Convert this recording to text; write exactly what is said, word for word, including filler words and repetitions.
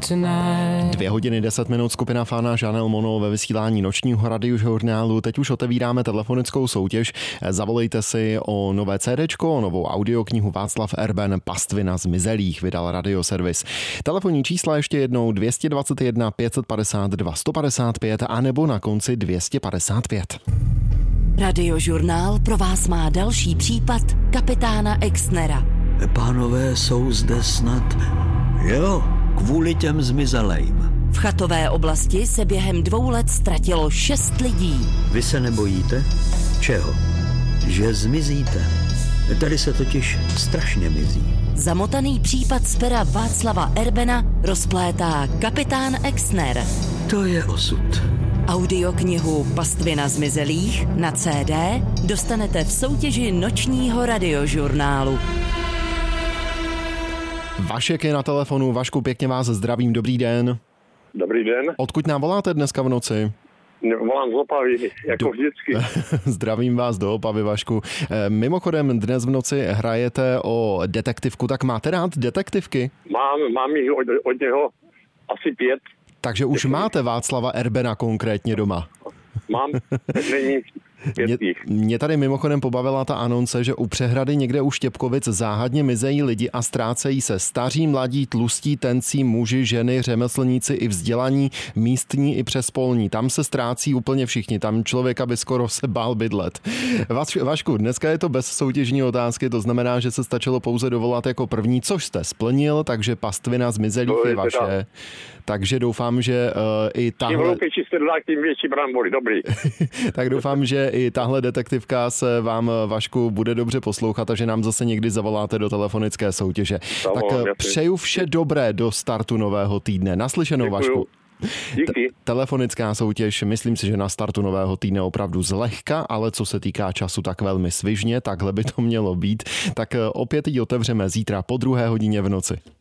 Dvě hodiny deset minut, skupina Fana, Janelle Monáe ve vysílání nočního radiožurnálu. Teď už otevíráme telefonickou soutěž. Zavolejte si o nové CDčko, o novou audioknihu. Václav Erben, Pastvina zmizelých, vydal Radioservis. Telefonní čísla ještě jednou dvě stě dvacet jedna pět set padesát dva sto padesát pět a nebo na konci dvě stě padesát pět. Radiožurnál pro vás má další případ kapitána Exnera. Pánové jsou zde snad, jo, kvůli těm zmizelým. V chatové oblasti se během dvou let ztratilo šest lidí. Vy se nebojíte? Čeho? Že zmizíte. Tady se totiž strašně mizí. Zamotaný případ z pera Václava Erbena rozplétá kapitán Exner. To je osud. Audioknihu Pastvina zmizelých na C D dostanete v soutěži nočního radiožurnálu. Vašek je na telefonu. Vašku, pěkně vás zdravím, dobrý den. Dobrý den. Odkud nám voláte dneska v noci? Volám z Opavy, jako do... vždycky. Zdravím vás do Opavy, Vašku. Mimochodem, dnes v noci hrajete o detektivku, tak máte rád detektivky? Mám, mám jich od, od něho asi pět. Takže už máte Václava Erbena konkrétně doma? Mám, není mě, mě tady mimochodem pobavila ta anonce, že u přehrady někde u Štěpkovic záhadně mizejí lidi a ztrácejí se staří, mladí, tlustí, tencí, muži, ženy, řemeslníci i vzdělaní, místní i přespolní. Tam se ztrácí úplně všichni, tam člověka by skoro se bál bydlet. Vaš, Vašku, dneska je to bez soutěžní otázky, to znamená, že se stačilo pouze dovolat jako první, což jste splnil, takže Pastvina zmizelých je, je vaše. Teda. Takže doufám, že uh, i tahle... Tím hloupější jste dodá, tím větší brambory, dobrý. Tak doufám, že i tahle detektivka se vám, Vašku, bude dobře poslouchat a že nám zase někdy zavoláte do telefonické soutěže. Zavolám, tak jasný. Přeju vše dobré do startu nového týdne. Naslyšenou, Děkuju. Vašku. Díky. Te- telefonická soutěž, myslím si, že na startu nového týdne opravdu zlehka, ale co se týká času, tak velmi svižně, takhle by to mělo být. Tak opět ji otevřeme zítra po druhé hodině v noci.